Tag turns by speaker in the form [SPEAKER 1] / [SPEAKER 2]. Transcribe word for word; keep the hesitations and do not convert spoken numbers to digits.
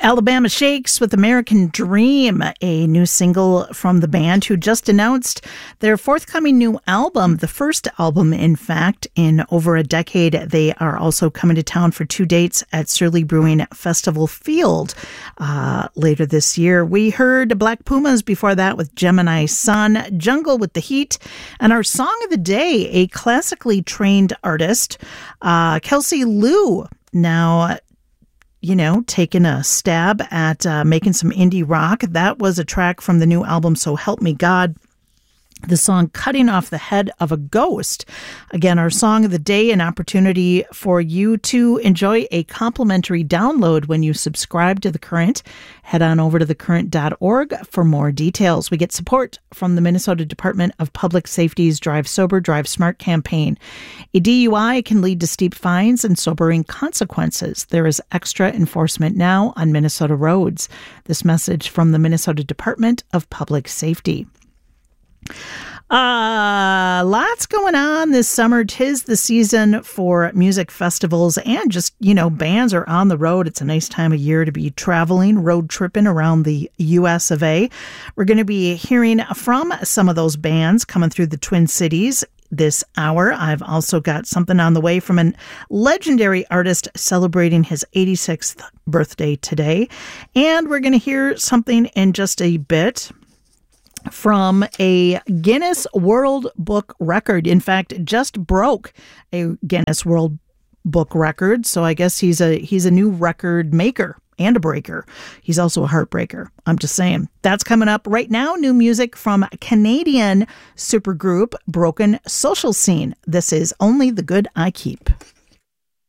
[SPEAKER 1] Alabama Shakes with American Dream, a new single from the band who just announced their forthcoming new album, the first album, in fact, in over a decade. They are also coming to town for two dates at Surly Brewing Festival Field uh, later this year. We heard Black Pumas before that with Gemini Sun, Jungle with the Heat, and our song of the day, a classically trained artist, uh, Kelsey Lou. Now, you know, taking a stab at uh, making some indie rock. That was a track from the new album, So Help Me God. The song Cutting Off the Head of a Ghost. Again, our song of the day, an opportunity for you to enjoy a complimentary download when you subscribe to The Current. Head on over to the current dot org for more details. We get support from the Minnesota Department of Public Safety's Drive Sober, Drive Smart campaign. A D U I can lead to steep fines and sobering consequences. There is extra enforcement now on Minnesota roads. This message from the Minnesota Department of Public Safety. Uh, lots going on this summer. 'Tis the season for music festivals and just, you know, bands are on the road. It's a nice time of year to be traveling, road tripping around the U S of A. We're going to be hearing from some of those bands coming through the Twin Cities this hour. I've also got something on the way from a legendary artist celebrating his eighty-sixth birthday today. And we're going to hear something in just a bit from a Guinness World Book record. In fact, just broke a Guinness World Book record. So I guess he's a he's a new record maker and a breaker. He's also a heartbreaker. I'm just saying. That's coming up right now. New music from Canadian supergroup Broken Social Scene. This is Only the Good I Keep.